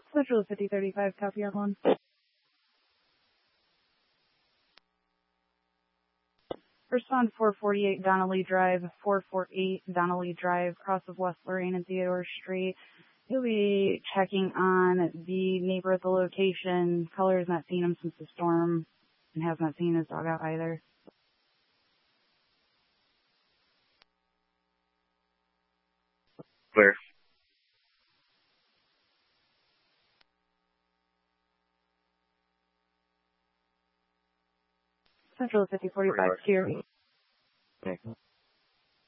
Central 5035, copy on one. Respond 448 Donnelly Drive, 448 Donnelly Drive, cross of West Lorraine and Theodore Street. He'll be checking on the neighbor at the location. Caller has not seen him since the storm and has not seen his dog out either. Clear. Central 5045, here. Okay.